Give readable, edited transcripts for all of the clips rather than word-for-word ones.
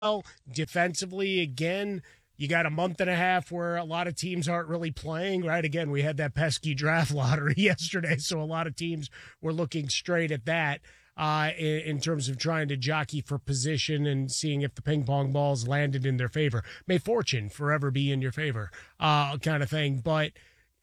well. Defensively, again, you got a month and a half where a lot of teams aren't really playing, right? Again, we had that pesky draft lottery yesterday, so a lot of teams were looking straight at that in terms of trying to jockey for position and seeing if the ping pong balls landed in their favor. May fortune forever be in your favor, kind of thing. But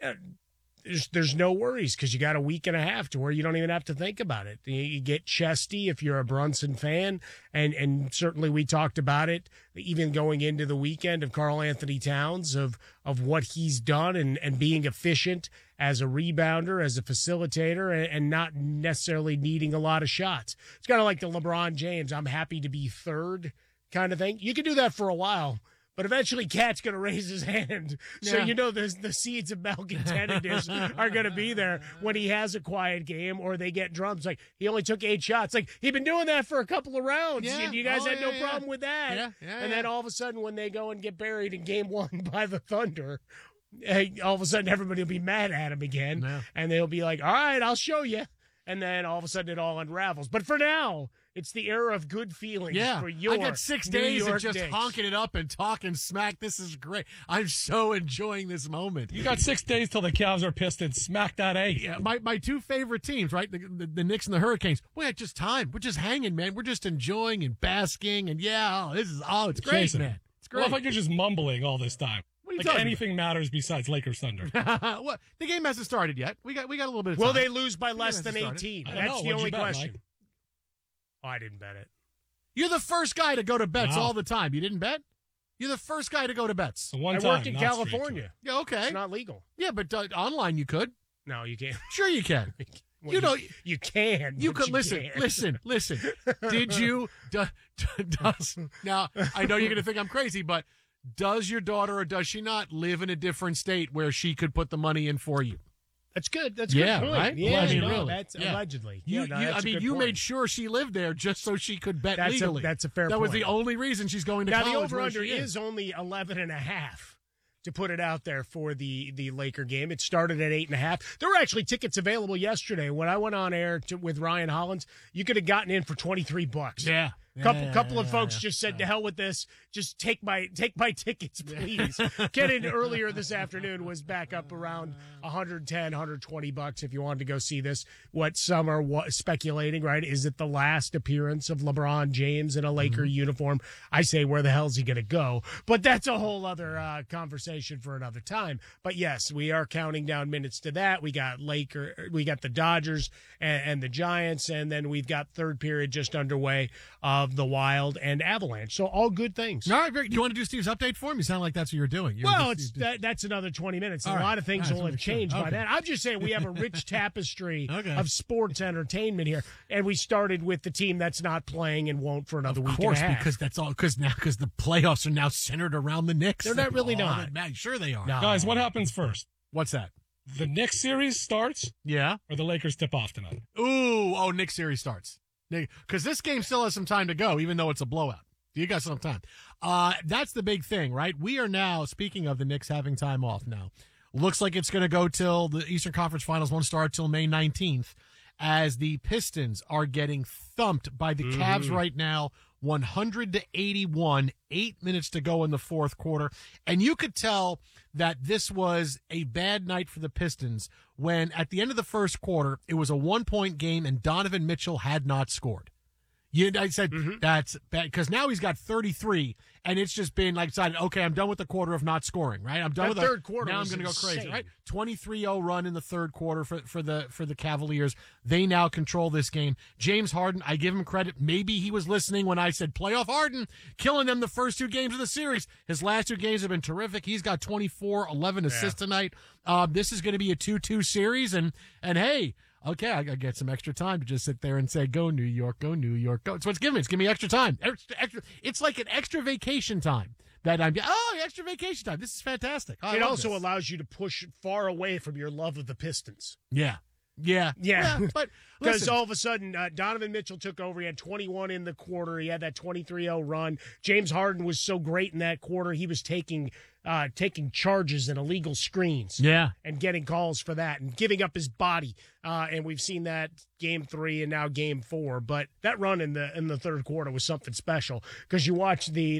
there's no worries because you got a week and a half to where you don't even have to think about it. You get chesty if you're a Brunson fan, and certainly we talked about it even going into the weekend of Karl Anthony Towns of what he's done and being efficient as a rebounder, as a facilitator, and not necessarily needing a lot of shots. It's kind of like the LeBron James, I'm happy to be third kind of thing. You can do that for a while. But eventually, Cat's going to raise his hand. So, Yeah. you know, the seeds of malcontentedness are going to be there when he has a quiet game or they get drums. Like, he only took 8 shots. Like, he'd been doing that for a couple of rounds. Yeah. And you guys had no Yeah. problem with that. Yeah. And then all of a sudden, when they go and get buried in game 1 by the Thunder, all of a sudden, everybody will be mad at him again. Yeah. And they'll be like, all right, I'll show you. And then all of a sudden, it all unravels. But for now, it's the era of good feelings for your I got 6 New days of York just Knicks. honking it up and talking smack. This is great. I'm so enjoying this moment. You got 6 days till the Cavs are Pistons. Smack that A. Yeah, my two favorite teams, right? The Knicks and the Hurricanes. We had just time. We're just hanging, man. We're just enjoying and basking, and it's great, Jason, man. It's I great. love how you're just mumbling all this time. What are you Like talking anything matters besides Lakers Thunder. What? The game hasn't started yet. We got a little bit of time. Will they lose by less Yeah, than that's 18? I don't That's know. the What'd only you bet, question. Mike? Oh, I didn't bet it. You're the first guy to go to bets Wow. all the time. You didn't bet? You're the first guy to go to bets. The one I time, work in not straight to California. it. Yeah, okay. It's not legal. Yeah, but online you could. No, you can't. Sure you can. Well, You know, you can. You but could listen. can't. Listen. Did you? Does now? I know you're going to think I'm crazy, but does your daughter or does she not live in a different state where she could put the money in for you? That's good. That's a Yeah, good point. right? Yeah, Well, I mean, no, really. that's Yeah. allegedly. You, Yeah, no, you that's I a mean, good you point. made sure she lived there just so she could bet That's legally. that's a fair That was point. the only reason she's going to Now, college. the where over-under she is only 11.5. To put it out there for the Laker game. It started at 8.5. There were actually tickets available yesterday. When I went on air with Ryan Hollins, you could have gotten in for $23. Yeah. Couple of folks just said, to hell with this. Just take my tickets, please. Get in earlier this afternoon was back up around $110, $120 if you wanted to go see this. What some are speculating, right? Is it the last appearance of LeBron James in a Laker uniform? I say, where the hell is he going to go? But that's a whole other conversation for another time. But yes, we are counting down minutes to that. We got the Dodgers and the Giants, and then we've got third period just underway of the Wild and Avalanche. So all good things. All right, do you want to do Steve's update for him? You sound like that's what you're doing. That's another 20 minutes. All A right. lot of things All right, will so have make sure. changed by Okay. then. I'm just saying we have a rich tapestry Okay. of sports entertainment here, and we started with the team that's not playing and won't for another week Of course, and a half. because that's all. Because the playoffs are now centered around the Knicks. They're not really not. Man, sure they are. No. Guys, what happens first? What's that? The Knicks series starts Yeah. or the Lakers tip off tonight? Knicks series starts. Because this game still has some time to go, even though it's a blowout. You got some time. That's the big thing, right? We are now, speaking of the Knicks having time off now, looks like it's going to go till the Eastern Conference Finals won't start till May 19th, as the Pistons are getting thumped by the Cavs right now, 100-81, 8 minutes to go in the fourth quarter. And you could tell that this was a bad night for the Pistons when at the end of the first quarter, it was a 1-point game and Donovan Mitchell had not scored. I said, that's bad, because now he's got 33, and it's just been like decided, okay, I'm done with the quarter of not scoring, right? I'm done That with third quarter Now I'm was going to go crazy, insane. right? 23-0 run in the third quarter for the Cavaliers. They now control this game. James Harden, I give him credit. Maybe he was listening when I said playoff Harden, killing them the first 2 games of the series. His last 2 games have been terrific. He's got 24, 11 assists tonight. This is going to be a 2-2 series, and hey, okay, I got to get some extra time to just sit there and say, go New York, go New York, go. It's what's giving me. It's giving me extra time. Extra, it's like an extra vacation time that extra vacation time. This is fantastic. I it love also this. allows you to push far away from your love of the Pistons. Yeah. Yeah. Yeah. But Because listen, all of a sudden, Donovan Mitchell took over. He had 21 in the quarter. He had that 23-0 run. James Harden was so great in that quarter. He was taking charges and illegal screens. yeah. And getting calls for that and giving up his body. And we've seen that game 3 and now game 4. But that run in the third quarter was something special because you watch the